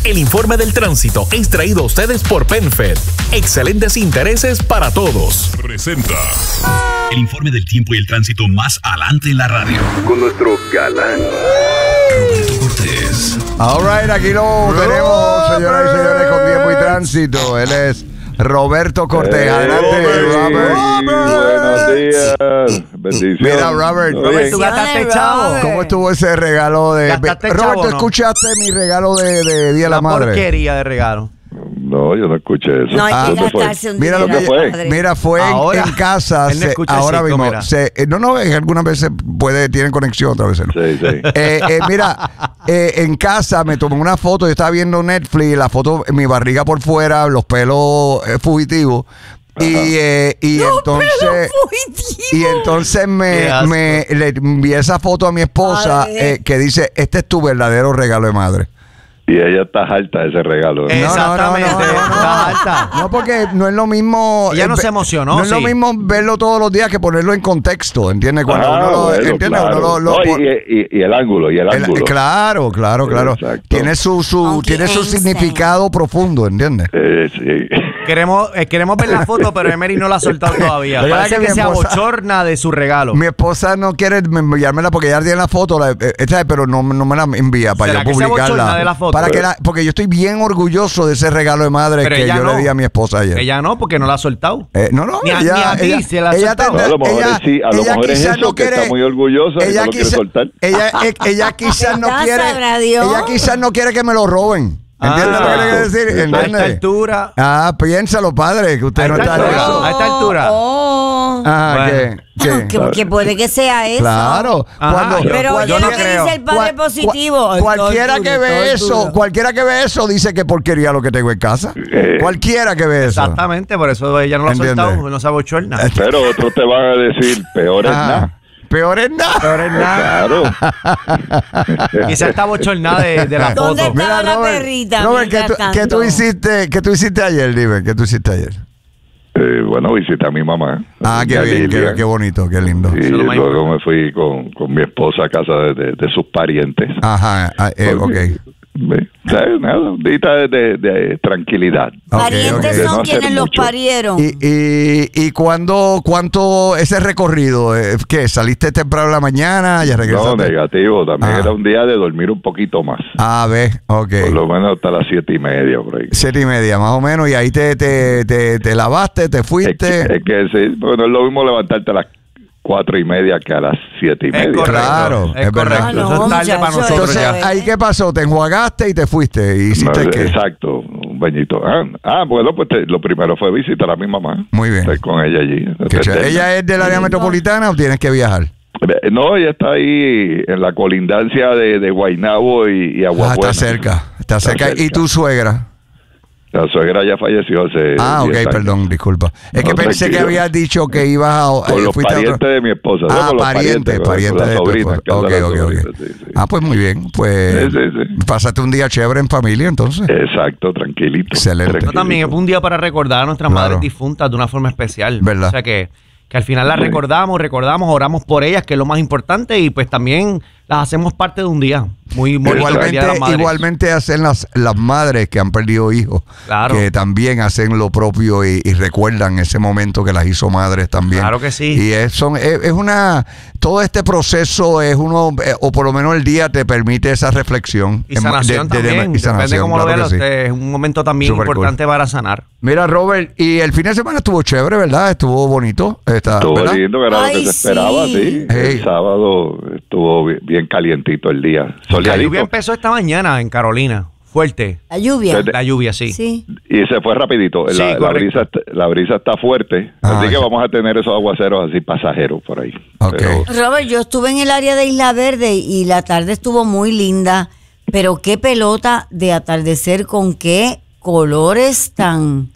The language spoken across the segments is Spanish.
El informe del tránsito es traído a ustedes por PenFed. Excelentes intereses para todos. Presenta el informe del tiempo y el tránsito más adelante en la radio. Con nuestro galán Roberto Cortés. All right, aquí lo tenemos, señoras y señores, con tiempo y tránsito. Él es Roberto Cortés. Adelante, Robert. Buenos días. Bendiciones. Mira, Robert, Oye, ¿Tú gastaste chavo? ¿cómo estuvo ese regalo de... ¿Gastaste Robert, chavo, ¿tú no? escuchaste mi regalo de Día de la Una Madre? porquería de regalo. no, yo no escuché eso. No hay que ¿Dónde fue? gastarse un Mira lo dinero que fue. padre. Mira, fue Ahora, en casa. él no escucha Ahora el mismo. cinco, No, algunas veces tienen conexión, otras veces no. Sí, sí. Mira, en casa me tomé una foto, yo estaba viendo Netflix, la foto, mi barriga por fuera, los pelos fugitivos. Y entonces Qué asco. le envié esa foto a mi esposa Ay. que dice, este es tu verdadero regalo de madre. Y ella está alta de ese regalo. Exactamente, está alta. No, porque no es lo mismo. Ella no se emocionó, No es lo sí. mismo verlo todos los días que ponerlo en contexto, ¿entiendes? Cuando uno lo, bueno, ¿entiendes? claro. Uno lo No, y el ángulo, claro. Claro. Exacto. Tiene su Aunque tiene su Einstein. significado profundo, ¿entiendes? Sí. Queremos ver la foto, pero Emery no la ha soltado todavía. Lo que Parece pasa es que que se mi esposa- abochorna de su regalo. Mi esposa no quiere enviármela porque ella tiene la foto, pero no me la envía para ¿Será yo que se abochorna publicarla. de la foto? Para que porque yo estoy bien orgulloso de ese regalo de madre Pero que ella yo no. le di a mi esposa ayer. Ella no, porque no la ha soltado. No, Ni a ti se la ha soltado. No, a lo mejor es a lo mejor es quizás eso, que está muy orgullosa y no lo quiere soltar. Ella quizás no ¿Verdad, quiere. sabrá Dios? Ella quizás no quiere que me lo roben. ¿Entiendes lo que le quiero decir? A esta ¿Entiendes? altura. Piénsalo, padre, que usted A no esta está en altura. eso. A esta altura. Oh. ¿Qué? Que puede que sea eso. Claro. Ajá, Pero yo oye no lo que creo. dice el padre positivo. Ay, Cualquiera todo que duro, ve todo eso, duro. cualquiera que ve eso dice que porquería lo que tengo en casa. Cualquiera que ve eso. Exactamente, por eso ella no la ha ¿Entiendes? soltado, no se abochorna. Pero otros te van a decir, peor es nada. Peor es nada. Peor es nada. Claro. Quizá está bochornada de la ¿Dónde foto. está? Estaba la perrita Robert, mientras ¿qué tú hiciste ayer? Dime, ¿qué tú hiciste ayer? Bueno, visité a mi mamá. Qué bien, qué bonito, qué lindo. Y Eso es lo más luego me fui con mi esposa a casa de sus parientes. Ajá, ok. Nada, un día de tranquilidad. Parientes ok. son No hacer quienes los mucho. parieron. ¿Y cuánto ese recorrido? ¿Qué? ¿Saliste temprano en la mañana? ¿Ya No, regresaste? negativo. También Ah. era un día de dormir un poquito más. Ve, ok. Por lo menos hasta las 7:30 por ahí. 7:30, más o menos, y ahí te lavaste, te fuiste. Es que sí, bueno, es lo mismo levantarte a las 4:30 que a las 7:30. Es correcto. Claro, es es verdad. correcto. Ah, no, Eso es tarde muchacho, para nosotros Entonces, ya. ¿ahí qué pasó? ¿Te enjuagaste y te fuiste? ¿Y hiciste No, qué? exacto, un bañito. Bueno, pues lo primero fue visitar a mi mamá. Muy bien. Estoy con ella allí. Qué chévere. ¿Ella es del área metropolitana o tienes que viajar? No, ella está ahí en la colindancia de Guaynabo y Aguabuena. Está cerca. ¿Y tu suegra? La suegra ya falleció hace 10 Ok, años. perdón, disculpa. Es que No, pensé que tranquilo. habías dicho que ibas a... Con los fuiste a otro- parientes de mi esposa. No, con los parientes con de la tu sobrina. esposa. casa de la Ok. sobrina, sí. Pues muy bien. Pues Sí. pasaste un día chévere en familia, entonces. Exacto, tranquilito. Excelente. Yo también es un día para recordar a nuestras Claro. madres difuntas de una forma especial. ¿Verdad? O sea que al final las Sí. recordamos, oramos por ellas, que es lo más importante, y pues también las hacemos parte de un día muy bonito, que es el Día de las Madres. Igualmente hacen las madres que han perdido hijos, Claro. que también hacen lo propio y recuerdan ese momento que las hizo madres también. Claro que sí. Y es todo este proceso es o por lo menos el día te permite esa reflexión. Y sanación también, y sanación, depende cómo claro lo vea que sí. usted, es un momento también Súper importante para sanar. Mira, Robert, y el fin de semana estuvo chévere, ¿verdad? Estuvo bonito. Estuvo ¿verdad? lindo, que era lo Ay, que se esperaba, sí. sí. Hey. El sábado estuvo bien calientito el día. La Soleadito. lluvia empezó esta mañana en Carolina, fuerte. La lluvia. Desde- La lluvia, sí. Sí. Y se fue rapidito. Sí, correcto. La brisa está fuerte. Ah, así que sí. vamos a tener esos aguaceros así pasajeros por ahí. Ok. Pero Robert, yo estuve en el área de Isla Verde y la tarde estuvo muy linda, pero qué pelota de atardecer con qué colores tan...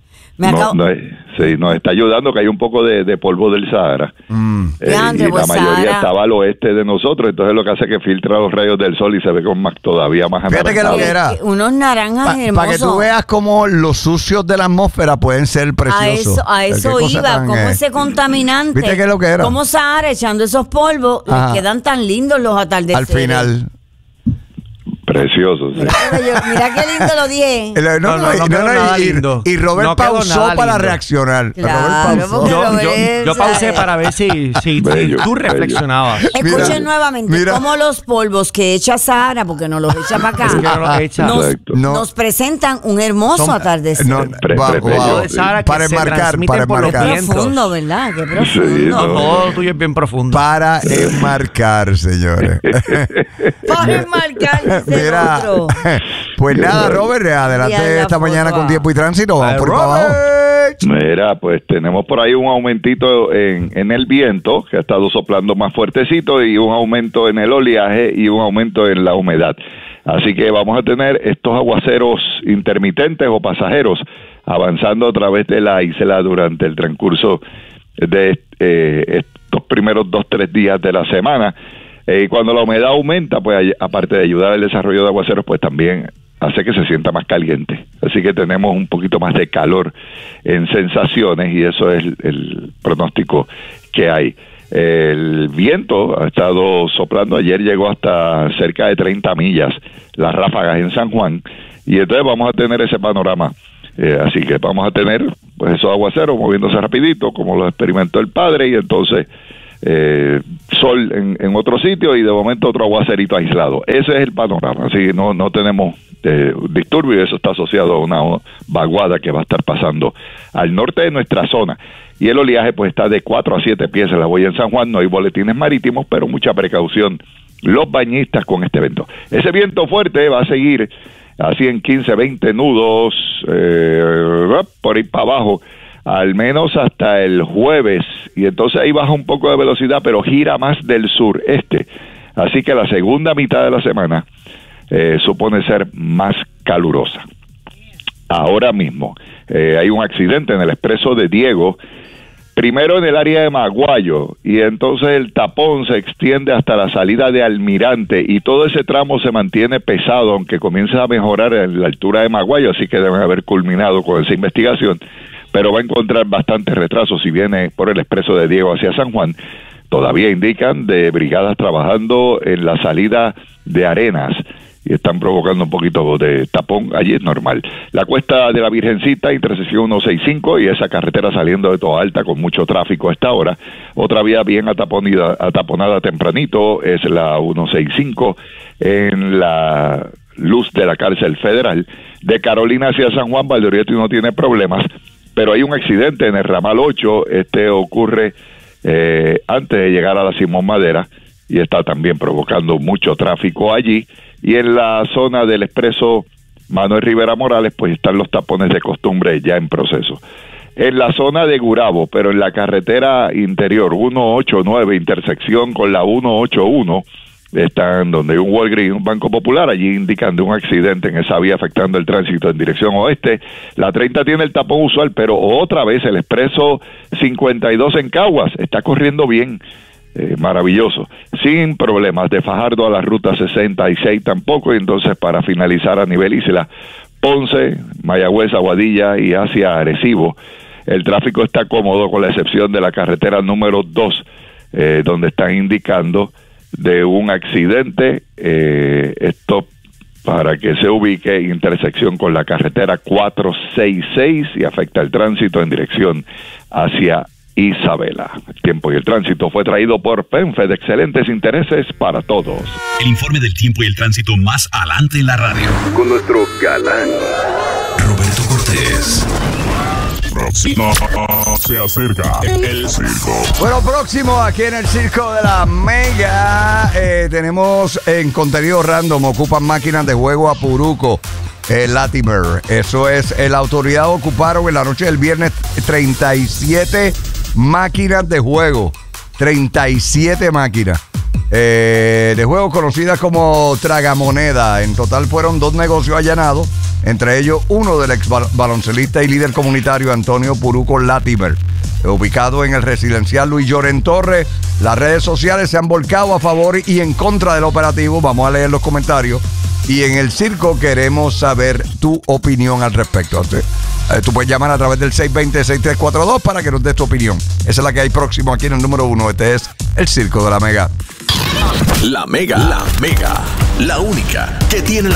sí, nos está ayudando que hay un poco de polvo del Sahara. Leandro, Y pues, la mayoría Sahara. estaba al oeste de nosotros. Entonces lo que hace es que filtra los rayos del sol y se ve todavía más Fíjate que lo anaranjado. que era. Unos naranjas hermosos. Para que tú veas cómo los sucios de la atmósfera pueden ser preciosos. A eso Qué cosa iba, tan, como ese contaminante. ¿Viste qué es lo que era? Como Sahara echando esos polvos, Ajá. les quedan tan lindos los atardeceres. Al final. Precioso, sí. Mira qué lindo lo dije. No quedó nada lindo. Y Robert No quedó pausó nada para lindo. reaccionar. Claro, Robert pausó. porque Yo pausé para ver si Bello, tú bello. reflexionabas. Escuchen Mira, nuevamente mira. cómo los polvos que echa Sara, porque nos los echa para Es que no acá, los echa. Exacto. nos presentan un hermoso Son- atardecer. No, Lo de Sara que para se enmarcar, transmiten para por los enmarcar. Qué vientos. profundo, ¿verdad? Qué profundo. Sí, no. Todo tuyo es bien profundo. Para enmarcar, señores. Para enmarcar, dice el Mira, otro. pues nada, Robert, Y a adelante la esta mañana foto. con tiempo y tránsito. Vamos Ay, por ahí para abajo. Mira, pues tenemos por ahí un aumentito en el viento, que ha estado soplando más fuertecito, y un aumento en el oleaje y un aumento en la humedad. Así que vamos a tener estos aguaceros intermitentes o pasajeros avanzando a través de la isla durante el transcurso de estos primeros 2-3 días de la semana. Y cuando la humedad aumenta, pues aparte de ayudar al desarrollo de aguaceros, pues también hace que se sienta más caliente. Así que tenemos un poquito más de calor en sensaciones y eso es el pronóstico que hay. El viento ha estado soplando, ayer llegó hasta cerca de 30 millas las ráfagas en San Juan, y entonces vamos a tener ese panorama. Así que vamos a tener pues esos aguaceros moviéndose rapidito, como lo experimentó el padre, y entonces sol en otro sitio y de momento otro aguacerito aislado. Ese es el panorama, así que no tenemos disturbio, y eso está asociado a una vaguada que va a estar pasando al norte de nuestra zona. Y el oleaje pues está de 4 a 7 pies en la boya en San Juan. No hay boletines marítimos, pero mucha precaución los bañistas con este evento. Ese viento fuerte va a seguir así en 15, 20 nudos por ahí para abajo, al menos hasta el jueves, y entonces ahí baja un poco de velocidad, pero gira más del sureste. Así que la segunda mitad de la semana supone ser más calurosa. Ahora mismo hay un accidente en el expreso de Diego, primero en el área de Maguayo, y entonces el tapón se extiende hasta la salida de Almirante, y todo ese tramo se mantiene pesado, aunque comienza a mejorar en la altura de Maguayo, así que deben haber culminado con esa investigación, pero va a encontrar bastante retraso si viene por el expreso de Diego hacia San Juan. Todavía indican de brigadas trabajando en la salida de Arenas, y están provocando un poquito de tapón. Allí es normal. La cuesta de la Virgencita, intersección 165, y esa carretera saliendo de Toa Alta con mucho tráfico a esta hora. Otra vía bien ataponada tempranito es la 165 en la luz de la cárcel federal. De Carolina hacia San Juan, Valdoriotti no tiene problemas, pero hay un accidente en el ramal 8. Este ocurre antes de llegar a la Simón Madera, y está también provocando mucho tráfico allí. Y en la zona del expreso Manuel Rivera Morales, pues están los tapones de costumbre ya en proceso. En la zona de Gurabo, pero en la carretera interior 189, intersección con la 181, están donde hay un Walgreens, un Banco Popular, allí indican de un accidente en esa vía afectando el tránsito en dirección oeste. La 30 tiene el tapón usual, pero otra vez el expreso 52 en Caguas está corriendo bien. Maravilloso, sin problemas. De Fajardo a la ruta 66 tampoco. Y entonces, para finalizar a nivel isla, Ponce, Mayagüez, Aguadilla y hacia Arecibo, el tráfico está cómodo, con la excepción de la carretera número 2, donde están indicando de un accidente. Esto para que se ubique, intersección con la carretera 466, y afecta el tránsito en dirección hacia Isabela. El tiempo y el tránsito fue traído por PenFed, excelentes intereses para todos. El informe del tiempo y el tránsito más adelante en la radio. Con nuestro galán. Roberto Cortés. Próximo se acerca el circo. Bueno, próximo aquí en el Circo de la Mega, tenemos en contenido random, ocupan máquinas de juego a Puruco, Latimer. Eso es, la autoridad ocuparon en la noche del viernes 37 máquinas de juego. 37 máquinas de juego conocidas como tragamoneda. En total fueron 2 negocios allanados, entre ellos uno del ex baloncelista y líder comunitario Antonio Puruco Latimer, ubicado en el residencial Luis Lloren Torres. Las redes sociales se han volcado a favor y en contra del operativo. Vamos a leer los comentarios, y en el circo queremos saber tu opinión al respecto. Tú puedes llamar a través del 620-6342 para que nos des tu opinión. Esa es la que hay próximo aquí en el número 1. Este es el Circo de la Mega. La Mega, la única que tiene